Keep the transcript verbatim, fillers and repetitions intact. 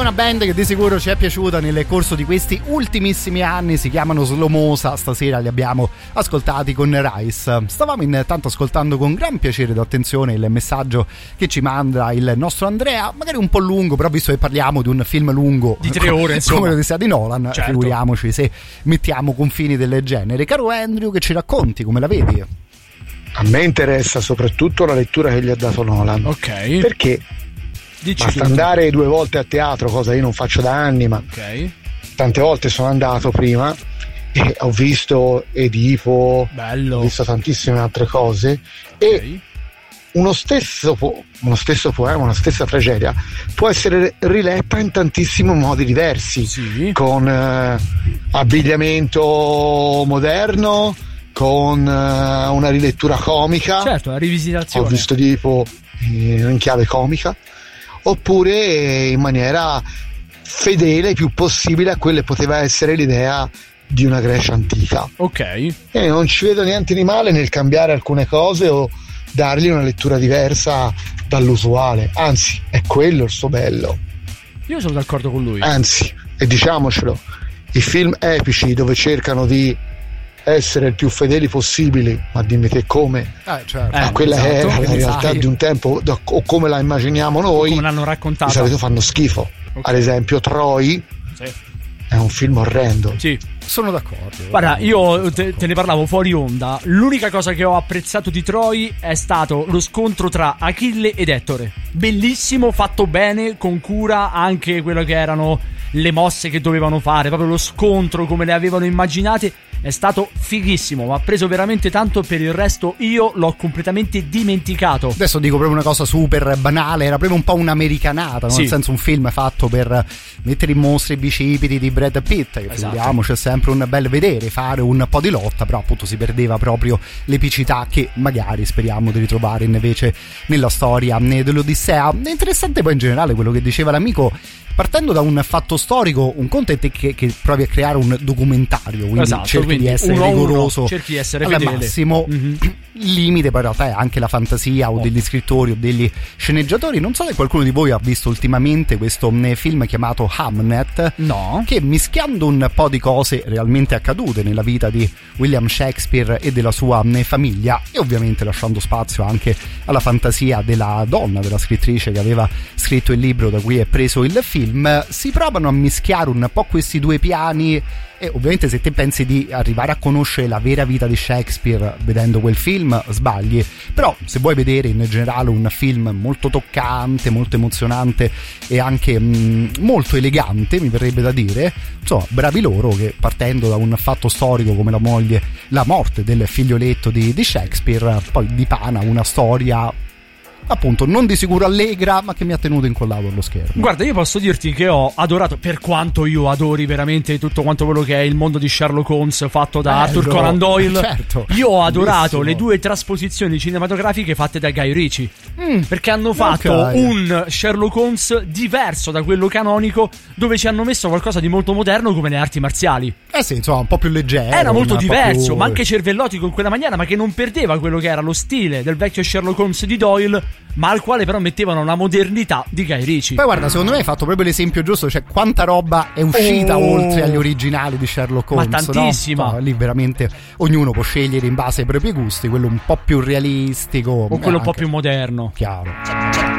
una band che di sicuro ci è piaciuta nel corso di questi ultimissimi anni, si chiamano Slomosa, stasera li abbiamo ascoltati con Rice. Stavamo intanto ascoltando con gran piacere ed attenzione il messaggio che ci manda il nostro Andrea, magari un po' lungo, però visto che parliamo di un film lungo di tre ore insomma, come lo sia di Nolan, certo, figuriamoci se mettiamo confini del genere. Caro Andrew, che ci racconti, come la vedi? A me interessa soprattutto la lettura che gli ha dato Nolan. Ok. Perché Dici basta tutto. andare due volte a teatro, cosa io non faccio da anni, ma okay, tante volte sono andato prima e ho visto Edipo, bello, ho visto tantissime altre cose, okay, e uno stesso, po- uno stesso poema, una stessa tragedia può essere riletta in tantissimi modi diversi, sì, con eh, abbigliamento moderno, con eh, una rilettura comica, certo, la rivisitazione. ho visto Edipo in chiave comica, oppure in maniera fedele il più possibile a quelle poteva essere l'idea di una Grecia antica. Ok. E non ci vedo niente di male nel cambiare alcune cose o dargli una lettura diversa dall'usuale, anzi è quello il suo bello. Io sono d'accordo con lui. Anzi, e diciamocelo, i film epici dove cercano di essere il più fedeli possibili, ma dimmi te come, eh, certo, a eh, quella esatto, che era la sai. realtà di un tempo o come la immaginiamo noi, come l'hanno raccontata, di solito fanno schifo. Okay. Ad esempio Troy, sì, è un film orrendo. sì, sono d'accordo. guarda, io te, te ne parlavo fuori onda. L'unica cosa che ho apprezzato di Troy è stato lo scontro tra Achille ed Ettore. Bellissimo, fatto bene, con cura, anche quello che erano le mosse che dovevano fare, proprio lo scontro come le avevano immaginate. È stato fighissimo, mi ha preso veramente tanto. Per il resto io l'ho completamente dimenticato. Adesso dico proprio una cosa super banale, era proprio un po' un'americanata, no? Sì. Nel senso un film fatto per mettere in mostra i bicipiti di Brad Pitt, che esatto, figuriamoci è sempre un bel vedere, fare un po' di lotta, però appunto si perdeva proprio l'epicità che magari speriamo di ritrovare invece nella storia dell'Odissea. È interessante poi in generale quello che diceva l'amico, partendo da un fatto storico, un conto è te che, che provi a creare un documentario, quindi esatto, cerchi quindi di essere uno a uno, rigoroso, cerchi di essere al fedele. massimo. Mm-hmm. Il limite poi in realtà è anche la fantasia o oh. degli scrittori o degli sceneggiatori. Non so se qualcuno di voi ha visto ultimamente questo film chiamato Hamnet, no, che mischiando un po' di cose realmente accadute nella vita di William Shakespeare e della sua famiglia, e ovviamente lasciando spazio anche alla fantasia della donna, della scrittrice che aveva scritto il libro da cui è preso il film, si provano a mischiare un po' questi due piani. E ovviamente se te pensi di arrivare a conoscere la vera vita di Shakespeare vedendo quel film, sbagli. Però se vuoi vedere in generale un film molto toccante, molto emozionante e anche mh, molto elegante, mi verrebbe da dire, insomma, bravi loro che partendo da un fatto storico come la moglie, la morte del figlioletto di, di Shakespeare, poi dipana una storia appunto non di sicuro allegra, ma che mi ha tenuto incollato allo schermo. Guarda, io posso dirti che ho adorato, per quanto io adori veramente tutto quanto quello che è il mondo di Sherlock Holmes fatto da Bello, Arthur Conan Doyle, certo, io ho adorato bellissimo. le due trasposizioni cinematografiche fatte da Guy Ritchie, mm, perché hanno fatto okay. un Sherlock Holmes diverso da quello canonico, dove ci hanno messo qualcosa di molto moderno come le arti marziali. Eh sì, insomma, un po' più leggero, era molto diverso, più... ma anche cervellotico in quella maniera, ma che non perdeva quello che era lo stile del vecchio Sherlock Holmes di Doyle, ma al quale però mettevano la modernità di Guy Ritchie. Poi guarda, secondo me hai fatto proprio l'esempio giusto, cioè quanta roba è uscita oh, oltre agli originali di Sherlock Holmes, ma tantissima, no? No, lì veramente ognuno può scegliere in base ai propri gusti quello un po' più realistico o quello anche... un po' più moderno. Chiaro.